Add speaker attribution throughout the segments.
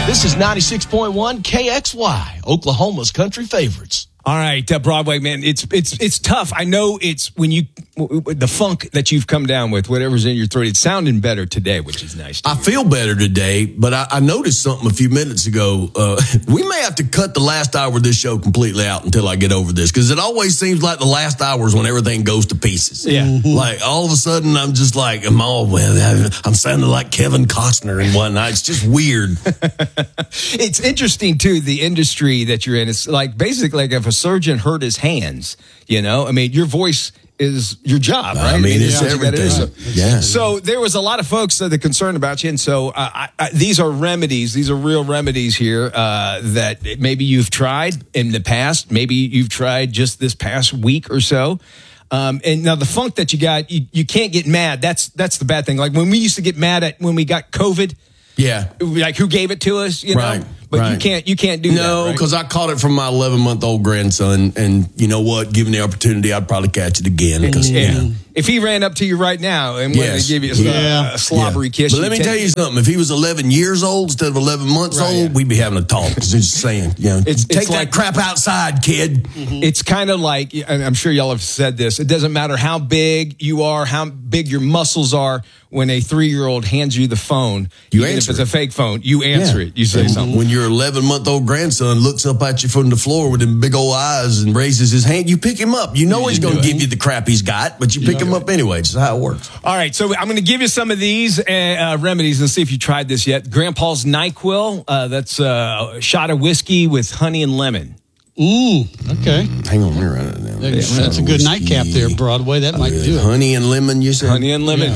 Speaker 1: This is 96.1 KXY, Oklahoma's country favorites.
Speaker 2: All right, Broadway, man, it's tough. I know it's when the funk that you've come down with, whatever's in your throat, it's sounding better today, which is nice.
Speaker 1: I feel better today, but I noticed something a few minutes ago. We may have to cut the last hour of this show completely out until I get over this, because it always seems like the last hour is when everything goes to pieces.
Speaker 2: Yeah.
Speaker 1: Like, all of a sudden, I'm just like, I'm sounding like Kevin Costner and whatnot. It's just weird.
Speaker 2: It's interesting, too, the industry that you're in. It's like, basically, like if a surgeon hurt his hands, I mean, your voice is your job, right?
Speaker 1: I mean, it's everything. Yeah.
Speaker 2: So there was a lot of folks that are concerned about you, and so these are remedies. These are real remedies here that maybe you've tried in the past. Maybe you've tried just this past week or so. And now the funk that you got, you can't get mad. That's the bad thing. Like when we used to get mad at when we got COVID.
Speaker 1: Yeah.
Speaker 2: Like who gave it to us,
Speaker 1: Right.
Speaker 2: But
Speaker 1: right.
Speaker 2: you can't do that.
Speaker 1: No, because I caught it from my 11-month-old grandson, and you know what? Given the opportunity, I'd probably catch it again. Because
Speaker 2: if he ran up to you right now and wanted to give you a slobbery kiss,
Speaker 1: but let me tell you something. If he was 11 years old instead of 11 months old, we'd be having a talk. Because he's saying, take that crap outside, kid.
Speaker 2: Mm-hmm. It's kind of like, and I'm sure y'all have said this, it doesn't matter how big you are, how big your muscles are. When a 3-year-old hands you the phone, even if it's a fake phone, you answer it. You say something.
Speaker 1: When your 11-month-old grandson looks up at you from the floor with them big old eyes and raises his hand, you pick him up. You know he's going to give you the crap he's got, but you pick him up anyway. That's how it works.
Speaker 2: All right, so I'm going to give you some of these remedies and see if you tried this yet. Grandpa's NyQuil, that's a shot of whiskey with honey and lemon.
Speaker 3: Okay.
Speaker 1: Hang on, let me write it down.
Speaker 3: That's a good nightcap there, Broadway. That might do it.
Speaker 1: Honey and lemon, you said?
Speaker 2: Honey and lemon.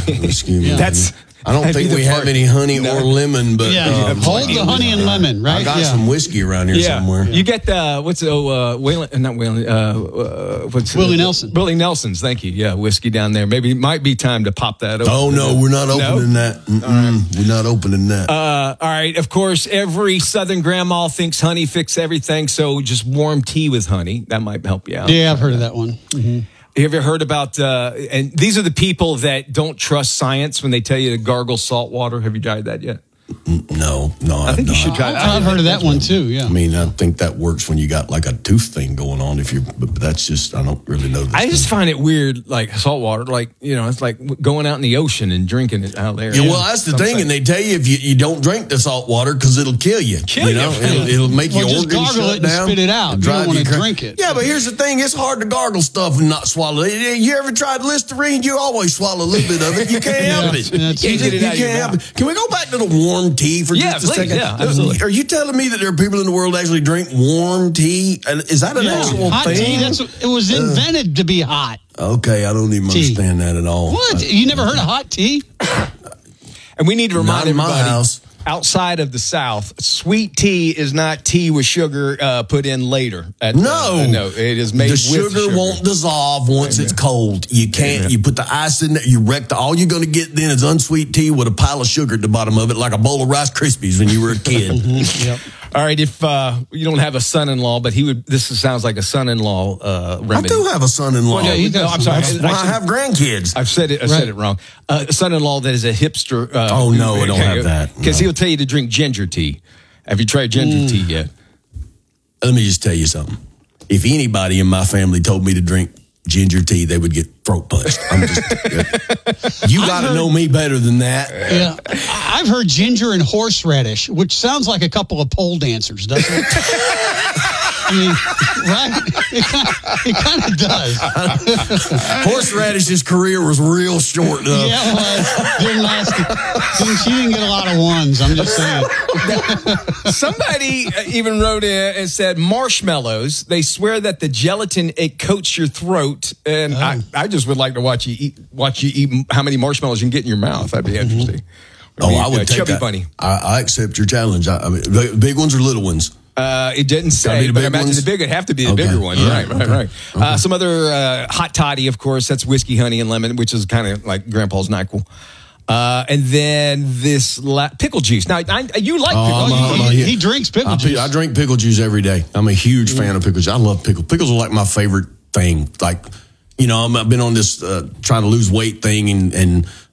Speaker 1: That's. I don't think we have any honey or lemon, but
Speaker 3: hold the honey and lemon, right?
Speaker 1: I got some whiskey around here somewhere.
Speaker 2: You get what's Willie
Speaker 3: Nelson.
Speaker 2: Willie Nelson's, thank you. Yeah, whiskey down there. Maybe it might be time to pop that open.
Speaker 1: Oh no, we're not opening that. We're not opening that.
Speaker 2: All right, of course, every Southern grandma thinks honey fixes everything, so just warm tea with honey. That might help you out.
Speaker 3: Yeah, I've heard of that one. Mm-hmm.
Speaker 2: Have you heard about, and these are the people that don't trust science when they tell you to gargle salt water. Have you tried that yet?
Speaker 1: No,
Speaker 2: I think you should try that.
Speaker 3: I've heard of that one too, yeah.
Speaker 1: I mean, I think that works when you got like a tooth thing going on. But that's just, I don't really know.
Speaker 2: I just find it weird, like salt water, like, it's like going out in the ocean and drinking it out there.
Speaker 1: Yeah, well, that's the thing. And they tell you if you don't drink the salt water because it'll kill you. It'll make your organs
Speaker 3: just gargle
Speaker 1: shut
Speaker 3: it
Speaker 1: down.
Speaker 3: And spit it out. You don't want to drink it.
Speaker 1: Yeah, but here's the thing. It's hard to gargle stuff and not swallow it. You ever tried Listerine? You always swallow a little bit of it. You can't help it. You can't help it. Can we go back to the warm tea for just a second?
Speaker 2: Yeah, absolutely.
Speaker 1: Are you telling me that there are people in the world that actually drink warm tea? Is that an actual
Speaker 3: hot
Speaker 1: thing?
Speaker 3: Tea, it was invented to be hot.
Speaker 1: Okay, I don't even understand that at all.
Speaker 3: What? You never heard of hot tea?
Speaker 2: And we need to remind everybody,
Speaker 1: my house.
Speaker 2: Outside of the South, sweet tea is not tea with sugar put in later. No, it is made with sugar.
Speaker 1: The sugar won't dissolve once it's cold. You can't. You put the ice in there. You wreck all you're going to get then is unsweet tea with a pile of sugar at the bottom of it, like a bowl of Rice Krispies when you were a kid.
Speaker 3: Yep.
Speaker 2: All right, if you don't have a son-in-law, but this sounds like a son-in-law remedy.
Speaker 1: I do have a son-in-law.
Speaker 2: Well, no, I'm sorry.
Speaker 1: I have grandkids.
Speaker 2: I've said it. I said it wrong. A son-in-law that is a hipster.
Speaker 1: Oh no, I don't have that.
Speaker 2: Because he'll tell you to drink ginger tea. Have you tried ginger tea yet?
Speaker 1: Let me just tell you something. If anybody in my family told me to drink ginger tea, they would get throat punched. You got to know me better than that.
Speaker 3: Yeah, I've heard ginger and horseradish, which sounds like a couple of pole dancers, doesn't it? I mean, right? It kind of does.
Speaker 1: Horseradish's career was real short, though.
Speaker 3: Yeah, it was. Didn't last. She didn't get a lot of ones. I'm just saying.
Speaker 2: Somebody even wrote in and said marshmallows. They swear that the gelatin it coats your throat, and I just would like to watch you eat how many marshmallows you can get in your mouth. That'd be interesting.
Speaker 1: I would take
Speaker 2: Chubby
Speaker 1: that.
Speaker 2: Bunny.
Speaker 1: I accept your challenge. I mean, big ones or little ones?
Speaker 2: It didn't say, but I imagine the big would have to be the bigger one. Right. Okay. Some other hot toddy, of course, that's whiskey, honey, and lemon, which is kind of like Grandpa's NyQuil. And then this pickle juice. Now, you like pickle juice.
Speaker 3: He drinks pickle juice.
Speaker 1: I drink pickle juice every day. I'm a huge fan of pickle juice. I love pickles. Pickles are like my favorite thing. Like, I've been on this trying to lose weight thing, and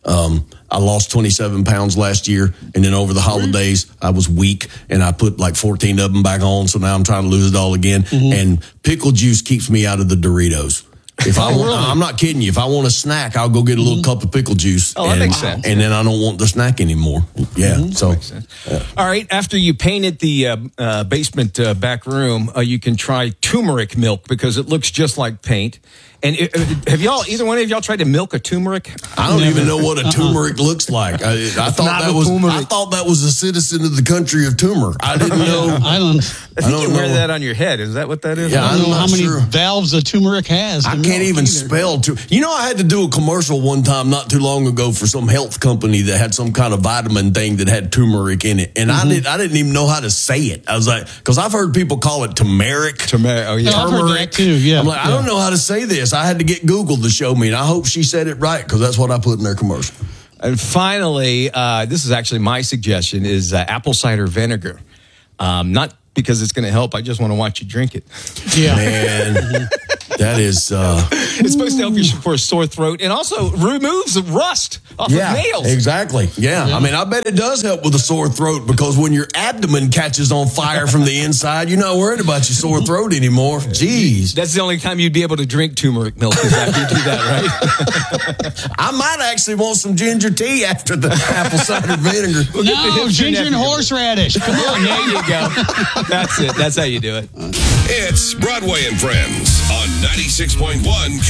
Speaker 1: I lost 27 pounds last year, and then over the holidays, I was weak, and I put like 14 of them back on, so now I'm trying to lose it all again. And pickle juice keeps me out of the Doritos. If I want, I'm not kidding you. If I want a snack, I'll go get a little cup of pickle juice.
Speaker 2: Oh, that makes sense.
Speaker 1: And then I don't want the snack anymore. Yeah. So,
Speaker 2: all right. After you painted the basement back room, you can try turmeric milk because it looks just like paint. And have either one of y'all tried to milk a turmeric?
Speaker 1: I don't even know what a turmeric looks like. I thought that was a citizen of the country of Tumor. I didn't know.
Speaker 3: I
Speaker 2: think you wear that on your head. Is that what that is?
Speaker 1: Yeah,
Speaker 3: don't know how many
Speaker 1: sure.
Speaker 3: valves a turmeric has.
Speaker 1: I can't even spell turmeric. You know, I had to do a commercial one time not too long ago for some health company that had some kind of vitamin thing that had turmeric in it, and I didn't even know how to say it. I was like, because I've heard people call it turmeric.
Speaker 2: Turmeric. Oh yeah,
Speaker 3: I've heard that too. Yeah,
Speaker 1: I'm like, I don't know how to say this. I had to get Google to show me, and I hope she said it right because that's what I put in their commercial.
Speaker 2: And finally, this is actually my suggestion: is apple cider vinegar. Not because it's going to help. I just want to watch you drink it.
Speaker 3: Yeah,
Speaker 1: man, that is.
Speaker 2: It's supposed to help you for a sore throat, and also removes rust off of nails.
Speaker 1: Exactly. Yeah. I mean, I bet it does help with a sore throat because when your abdomen catches on fire from the inside, you're not worried about your sore throat anymore. Jeez.
Speaker 2: That's the only time you'd be able to drink turmeric milk is after you do that, right?
Speaker 1: I might actually want some ginger tea after the apple cider vinegar.
Speaker 3: No, ginger and horseradish. Come on,
Speaker 2: there you go. That's it. That's how you do it.
Speaker 4: It's Broadway and Friends on 96.1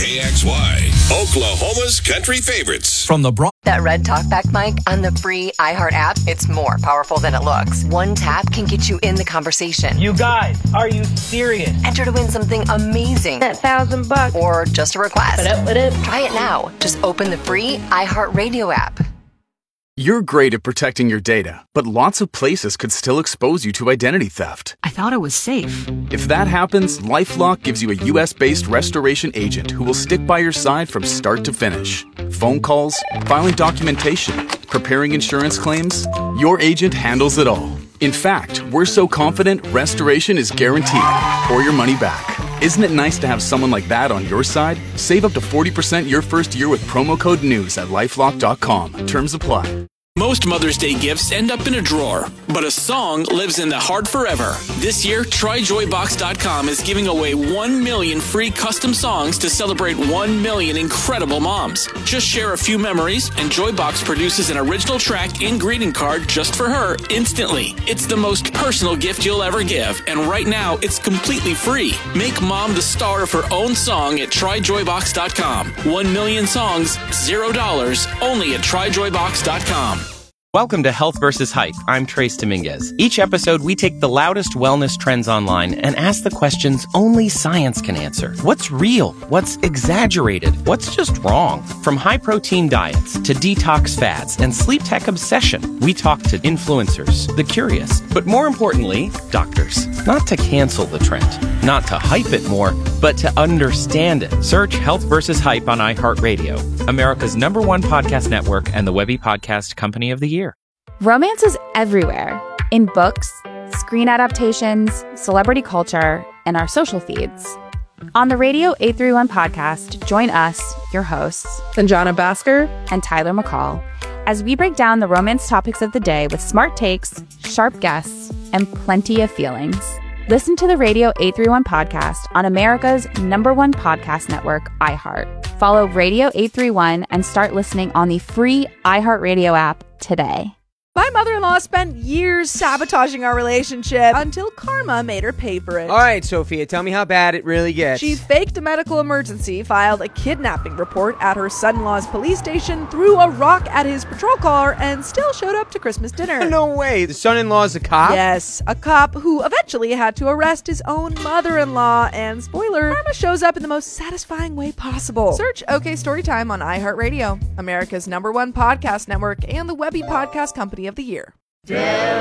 Speaker 4: KXY, Oklahoma's country favorites.
Speaker 2: From the
Speaker 5: That red talkback mic on the free iHeart app, it's more powerful than it looks. One tap can get you in the conversation.
Speaker 6: You guys, are you serious?
Speaker 5: Enter to win something amazing.
Speaker 7: That $1,000
Speaker 5: Or just a request.
Speaker 7: What up?
Speaker 5: Try it now. Just open the free iHeart Radio app.
Speaker 8: You're great at protecting your data, but lots of places could still expose you to identity theft.
Speaker 9: I thought it was safe.
Speaker 8: If that happens, LifeLock gives you a US-based restoration agent who will stick by your side from start to finish. Phone calls, filing documentation, preparing insurance claims, your agent handles it all. In fact, we're so confident restoration is guaranteed or your money back. Isn't it nice to have someone like that on your side? Save up to 40% your first year with promo code NEWS at LifeLock.com. Terms apply.
Speaker 10: Most Mother's Day gifts end up in a drawer, but a song lives in the heart forever. This year, TryJoyBox.com is giving away 1 million free custom songs to celebrate 1 million incredible moms. Just share a few memories, and Joybox produces an original track and greeting card just for her instantly. It's the most personal gift you'll ever give, and right now, it's completely free. Make mom the star of her own song at TryJoyBox.com. 1 million songs, $0, only at TryJoyBox.com.
Speaker 11: Welcome to Health vs. Hype. I'm Trace Dominguez. Each episode, we take the loudest wellness trends online and ask the questions only science can answer. What's real? What's exaggerated? What's just wrong? From high-protein diets to detox fads and sleep tech obsession, we talk to influencers, the curious, but more importantly, doctors. Not to cancel the trend, not to hype it more, but to understand it. Search Health vs. Hype on iHeartRadio, America's #1 podcast network and the Webby Podcast Company of the Year.
Speaker 12: Romance is everywhere, in books, screen adaptations, celebrity culture, and our social feeds. On the Radio 831 podcast, join us, your hosts,
Speaker 7: Sanjana Bhaskar
Speaker 12: and Tyler McCall, as we break down the romance topics of the day with smart takes, sharp guests, and plenty of feelings. Listen to the Radio 831 podcast on America's #1 podcast network, iHeart. Follow Radio 831 and start listening on the free iHeartRadio app today.
Speaker 13: My mother-in-law spent years sabotaging our relationship until karma made her pay for it.
Speaker 6: All right, Sophia, tell me how bad it really gets.
Speaker 13: She faked a medical emergency, filed a kidnapping report at her son-in-law's police station, threw a rock at his patrol car, and still showed up to Christmas dinner.
Speaker 6: No way. The son-in-law's a cop?
Speaker 13: Yes, a cop who eventually had to arrest his own mother-in-law. And spoiler, karma shows up in the most satisfying way possible. Search OK Storytime on iHeartRadio, America's #1 podcast network and the Webby Podcast Company of the Year.